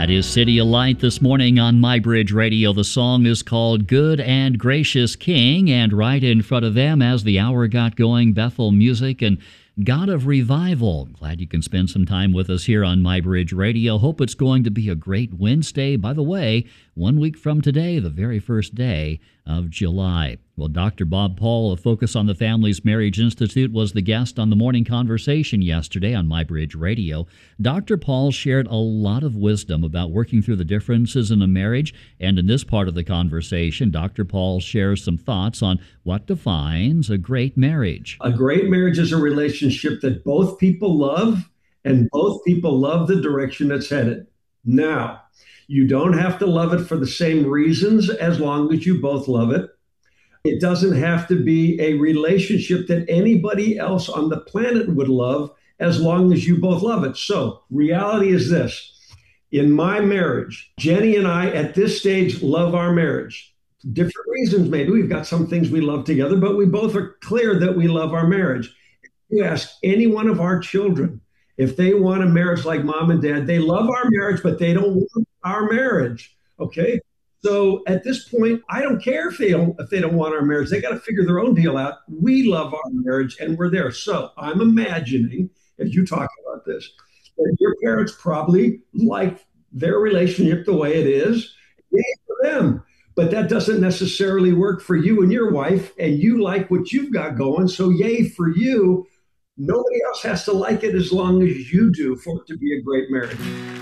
That is City of Light this morning on My Bridge Radio. The song is called Good and Gracious King, and right in front of them as the hour got going, Bethel Music and God of Revival. Glad you can spend some time with us here on My Bridge Radio. Hope it's going to be a great Wednesday. By the way, 1 week from today, the very first day of July. Well, Dr. Bob Paul of Focus on the Family's Marriage Institute was the guest on the Morning Conversation yesterday on My Bridge Radio. Dr. Paul shared a lot of wisdom about working through the differences in a marriage, and in this part of the conversation, Dr. Paul shares some thoughts on what defines a great marriage. A great marriage is a relationship that both people love and both people love the direction it's headed. Now, you don't have to love it for the same reasons as long as you both love it. It doesn't have to be a relationship that anybody else on the planet would love as long as you both love it. So, reality is this. In my marriage, Jenny and I at this stage love our marriage. Different reasons, maybe. We've got some things we love together, but we both are clear that we love our marriage. If you ask any one of our children if they want a marriage like mom and dad, they love our marriage, but they don't want our marriage. Okay? So at this point, I don't care if they don't want our marriage. They got to figure their own deal out. We love our marriage and we're there. So I'm imagining, as you talk about this, that your parents probably like their relationship the way it is. Yay for them. But that doesn't necessarily work for you and your wife, and you like what you've got going. So yay for you. Nobody else has to like it as long as you do for it to be a great marriage.